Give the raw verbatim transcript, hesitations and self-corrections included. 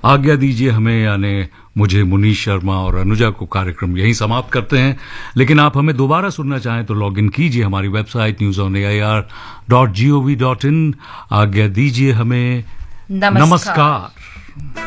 आज्ञा दीजिए हमें, यानी मुझे, मुनीश शर्मा और अनुजा को कार्यक्रम यहीं समाप्त करते हैं। लेकिन आप हमें दोबारा सुनना चाहें तो लॉग इन कीजिए हमारी website news on A I R dot G O V dot in. आज्ञा दीजिए हमें, नमस्कार, नमस्कार।